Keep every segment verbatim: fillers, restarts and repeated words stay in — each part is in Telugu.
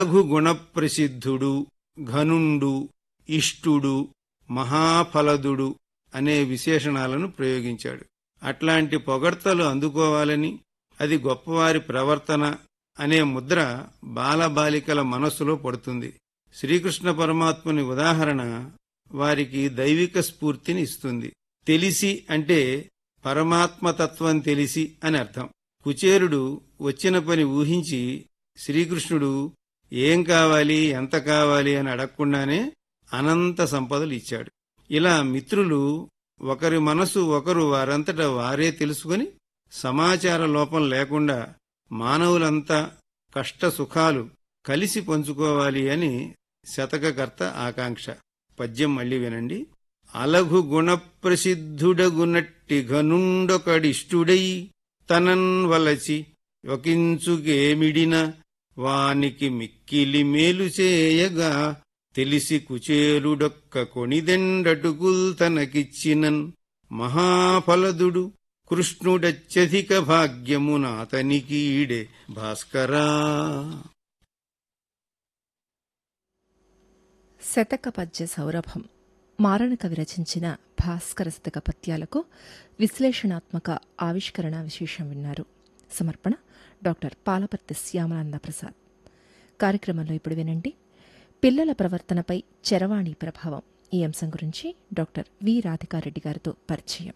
గుణప్రసిద్ధుడు, ఘనుండు, ఇష్టుడు, మహాఫలదుడు అనే విశేషణాలను ప్రయోగించాడు. అట్లాంటి పొగడ్తలు అందుకోవాలని, అది గొప్పవారి ప్రవర్తన అనే ముద్ర బాలబాలికల మనస్సులో పడుతుంది. శ్రీకృష్ణ పరమాత్ముని ఉదాహరణ వారికి దైవిక స్ఫూర్తిని ఇస్తుంది. తెలిసి అంటే పరమాత్మతత్వం తెలిసి అని అర్థం. కుచేరుడు వచ్చిన పని ఊహించి శ్రీకృష్ణుడు ఏం కావాలి, ఎంత కావాలి అని అడగకుండానే అనంత సంపదలు ఇచ్చాడు. ఇలా మిత్రులు ఒకరి మనసు ఒకరు వారంతట వారే తెలుసుకుని సమాచార లోపం లేకుండా మానవులంతా కష్ట సుఖాలు కలిసి పంచుకోవాలి అని శతకకర్త ఆకాంక్ష. పద్యం మళ్ళీ వినండి. అలఘు గుణప్రసిద్ధుడగునట్టి ఘనుండొకడిష్టుడై తనన్ వలచి ఒకించుకేమిడిన వానికి మిక్కిలి మేలు చేయగా తెలిసి కుచేరుడొక్క కొణిదెండటుకుల్ తనకిచ్చినన్ మహాఫలదుడు కృష్ణుడత్యధిక భాగ్యమునాతనికీడే భాస్కరా. శతక పద్య సౌరభం మారణ కవి రచించిన భాస్కర శతక పద్యాలకు విశ్లేషణాత్మక ఆవిష్కరణ విశేషం విన్నారు. సమర్పణ డాక్టర్ పాలపర్తి శ్యామలానంద ప్రసాద్. కార్యక్రమంలో ఇప్పుడు వినండి పిల్లల ప్రవర్తనపై చరవాణి ప్రభావం. ఈ అంశం గురించి డాక్టర్ వి రాధికారెడ్డి గారితో పరిచయం.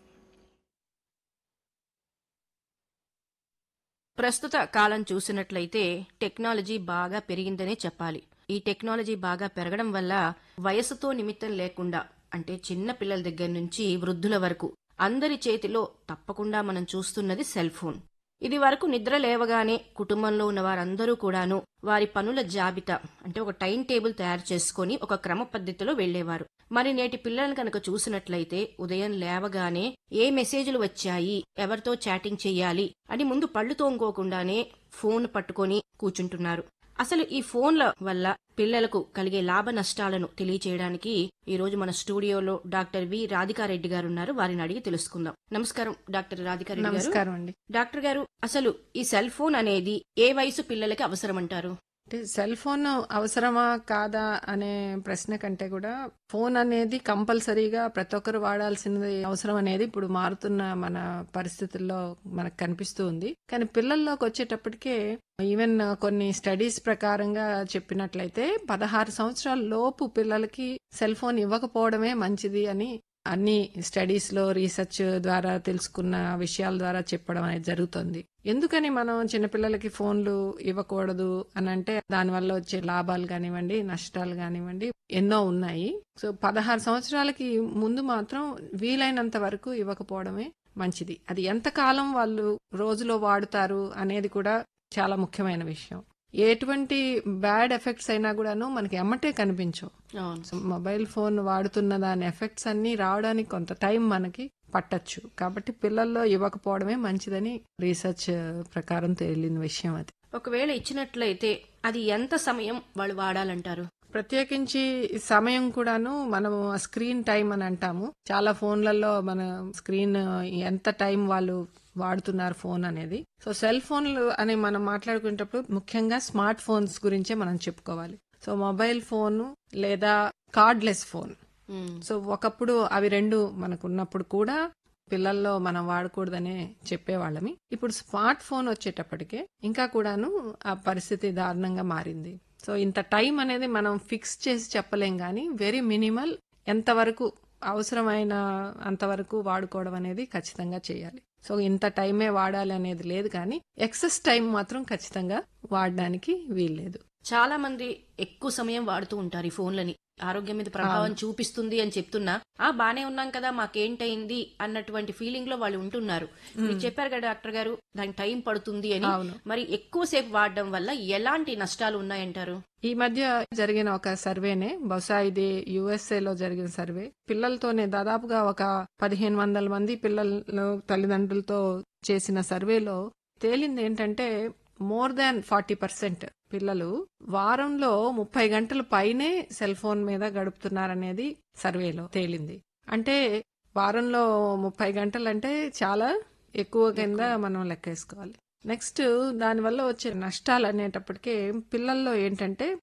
ప్రస్తుత కాలం చూసినట్లయితే టెక్నాలజీ బాగా పెరిగిందనే చెప్పాలి. ఈ టెక్నాలజీ బాగా పెరగడం వల్ల వయసుతో నిమిత్తం లేకుండా, అంటే చిన్న పిల్లల దగ్గర నుంచి వృద్ధుల వరకు అందరి చేతిలో తప్పకుండా మనం చూస్తున్నది సెల్ ఫోన్. ఇది వరకు నిద్ర లేవగానే కుటుంబంలో ఉన్న వారందరూ కూడాను వారి పనుల జాబితా, అంటే ఒక టైం టేబుల్ తయారు చేసుకుని ఒక క్రమ పద్ధతిలో వెళ్లేవారు. మరి నేటి పిల్లలను కనుక చూసినట్లయితే ఉదయం లేవగానే ఏ మెసేజ్లు వచ్చాయి, ఎవరితో చాటింగ్ చెయ్యాలి అని ముందు పళ్ళు తోముకోకుండానే ఫోన్ పట్టుకొని కూర్చుంటున్నారు. అసలు ఈ ఫోన్ల వల్ల పిల్లలకు కలిగే లాభ నష్టాలను తెలియచేయడానికి ఈ రోజు మన స్టూడియోలో డాక్టర్ వి రాధికారెడ్డి గారు ఉన్నారు. వారిని అడిగి తెలుసుకుందాం. నమస్కారం డాక్టర్ రాధికారెడ్డి గారు. నమస్కారం అండి. డాక్టర్ గారు, అసలు ఈ సెల్ ఫోన్ అనేది ఏ వయసు పిల్లలకి అవసరం అంటారు? అంటే సెల్ ఫోన్ అవసరమా కాదా అనే ప్రశ్న కంటే కూడా ఫోన్ అనేది కంపల్సరీగా ప్రతి ఒక్కరు వాడాల్సినది అవసరం అనేది ఇప్పుడు మారుతున్న మన పరిస్థితుల్లో మనకు కనిపిస్తూ ఉంది. కానీ పిల్లల్లోకి వచ్చేటప్పటికే ఈవెన్ కొన్ని స్టడీస్ ప్రకారంగా చెప్పినట్లయితే పదహారు సంవత్సరాల లోపు పిల్లలకి సెల్ ఫోన్ ఇవ్వకపోవడమే మంచిది అని అన్ని స్టడీస్ లో రీసెర్చ్ ద్వారా తెలుసుకున్న విషయాల ద్వారా చెప్పడం అనేది జరుగుతుంది. ఎందుకని మనం చిన్నపిల్లలకి ఫోన్లు ఇవ్వకూడదు అని అంటే దానివల్ల వచ్చే లాభాలు కానివ్వండి, నష్టాలు కానివ్వండి ఎన్నో ఉన్నాయి. సో పదహారు సంవత్సరాలకి ముందు మాత్రం వీలైనంత వరకు ఇవ్వకపోవడమే మంచిది. అది ఎంతకాలం వాళ్ళు రోజులో వాడుతారు అనేది కూడా చాలా ముఖ్యమైన విషయం. ఎటువంటి బ్యాడ్ ఎఫెక్ట్స్ అయినా కూడాను మనకి ఎమ్మటే కనిపించవు. మొబైల్ ఫోన్ వాడుతున్న దాని ఎఫెక్ట్స్ అన్ని రావడానికి కొంత టైం మనకి పట్టచ్చు. కాబట్టి పిల్లల్లో ఇవ్వకపోవడమే మంచిదని రీసెర్చ్ ప్రకారం తేలిన విషయం అది. ఒకవేళ ఇచ్చినట్లయితే అది ఎంత సమయం వాళ్ళు వాడాలంటారు? ప్రత్యేకించి సమయం కూడాను మనము స్క్రీన్ టైం అని అంటాము. చాలా ఫోన్లలో మన స్క్రీన్ ఎంత టైం వాళ్ళు వాడుతున్నారు ఫోన్ అనేది. సో సెల్ ఫోన్లు అని మనం మాట్లాడుకునేటప్పుడు ముఖ్యంగా స్మార్ట్ ఫోన్స్ గురించే మనం చెప్పుకోవాలి. సో మొబైల్ ఫోన్ లేదా కార్డ్లెస్ ఫోన్. సో ఒకప్పుడు అవి రెండు మనకు ఉన్నప్పుడు కూడా పిల్లల్లో మనం వాడకూడదనే చెప్పేవాళ్ళమి. ఇప్పుడు స్మార్ట్ ఫోన్ వచ్చేటప్పటికే ఇంకా కూడాను ఆ పరిస్థితి దారుణంగా మారింది. సో ఇంత టైం అనేది మనం ఫిక్స్ చేసి చెప్పలేం గానీ వెరీ మినిమల్ ఎంతవరకు అవసరమైన అంతవరకు వాడుకోవడం అనేది ఖచ్చితంగా చేయాలి. సో ఇంత టైమే వాడాలి అనేది లేదు, కానీ ఎక్సెస్ టైం మాత్రం ఖచ్చితంగా వాడడానికి వీల్లేదు. చాలా మంది ఎక్కువ సమయం వాడుతూ ఉంటారు ఈ ఫోన్లని. ఆరోగ్యం మీద ప్రభావం చూపిస్తుంది అని చెప్తున్నా, ఆ బానే ఉన్నాం కదా మాకేంటైంది అన్నటువంటి ఫీలింగ్ లో వాళ్ళు ఉంటున్నారు. మీరు చెప్పారు కదా డాక్టర్ గారు, దానికి టైం పడుతుంది అని. మరి ఎక్కువసేపు వాడడం వల్ల ఎలాంటి నష్టాలు ఉన్నాయంటారు? ఈ మధ్య జరిగిన ఒక సర్వేనే, బహుశా ఇది యుఎస్ఏ లో జరిగిన సర్వే. పిల్లలతోనే దాదాపుగా ఒక పదిహేను వందల మంది పిల్లలు తల్లిదండ్రులతో చేసిన సర్వేలో తేలింది ఏంటంటే మోర్ దాన్ ఫార్టీ పర్సెంట్ పిల్లలు వారంలో ముప్పై గంటల పైనే సెల్ ఫోన్ మీద గడుపుతున్నారనేది సర్వేలో తేలింది. అంటే వారంలో ముప్పై గంటలు అంటే చాలా ఎక్కువ కింద మనం లెక్కేసుకోవాలి. నెక్స్ట్ దానివల్ల వచ్చే నష్టాలు అనేటప్పటికే పిల్లల్లో ఏంటంటే